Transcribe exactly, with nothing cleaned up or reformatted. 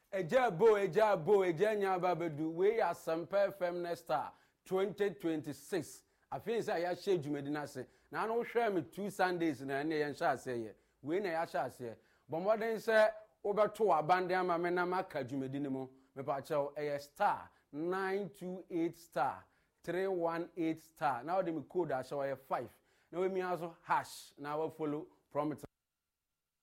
Eja bo, eja bo, eja nyaba bedu. We are Semper F M next star twenty twenty-six. I feel say I share Jumedi na se. Na no share me two Sundays na ne yen sha se ye. We na ya sha se. But more than say obeto abande ama me na maka Jumedi ni mo. Me pa chew e star nine two eight star three one eight star. Now the me code a show five. Now we me also hash. Now we follow from it.